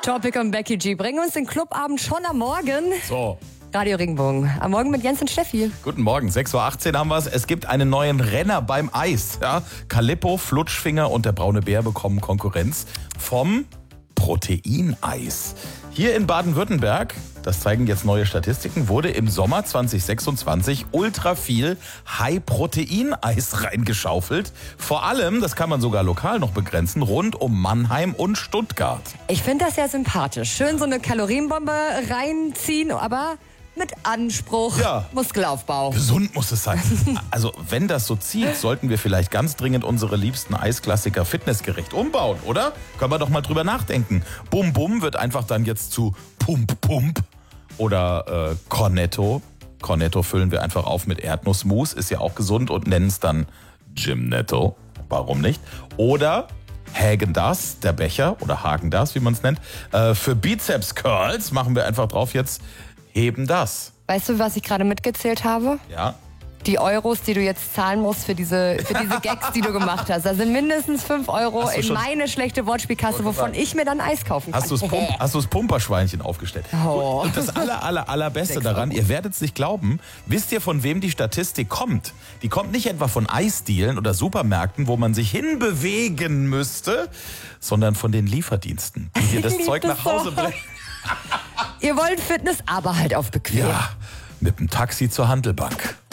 Topic und Becky G bringen uns den Clubabend schon am Morgen. So. Radio Regenbogen. Am Morgen mit Jens und Steffi. Guten Morgen, 6.18 Uhr haben wir es. Es gibt einen neuen Renner beim Eis. Ja? Calippo, Flutschfinger und der braune Bär bekommen Konkurrenz vom Proteineis. Hier in Baden-Württemberg, das zeigen jetzt neue Statistiken, wurde im Sommer 2026 ultra viel High-Protein-Eis reingeschaufelt. Vor allem, das kann man sogar lokal noch begrenzen, rund um Mannheim und Stuttgart. Ich finde das sehr sympathisch. Schön so eine Kalorienbombe reinziehen, aber mit Anspruch. Ja. Muskelaufbau. Gesund muss es sein. Also wenn das so zieht, sollten wir vielleicht ganz dringend unsere liebsten Eisklassiker fitnessgerecht umbauen, oder? Können wir doch mal drüber nachdenken. Bum Bum wird einfach dann jetzt zu Pump Pump oder Cornetto. Cornetto füllen wir einfach auf mit Erdnussmus, ist ja auch gesund, und nennen es dann Gymnetto. Warum nicht? Oder Häagen-Dazs, der Becher, oder Hagen-Dazs, wie man es nennt. Für Bizeps-Curls machen wir einfach drauf jetzt Heben das. Weißt du, was ich gerade mitgezählt habe? Ja. Die Euros, die du jetzt zahlen musst für diese Gags, die du gemacht hast. Da sind mindestens 5 Euro in meine schlechte Wortspielkasse, wovon ich mir dann Eis kaufen kann. Hast du das Pumperschweinchen aufgestellt? Oh. Und das allerbeste daran, ihr werdet es nicht glauben, wisst ihr, von wem die Statistik kommt? Die kommt nicht etwa von Eisdielen oder Supermärkten, wo man sich hinbewegen müsste, sondern von den Lieferdiensten, die dir das Zeug nach Hause bringen. Ihr wollt Fitness, aber halt auf bequem. Ja, mit dem Taxi zur Handelbank.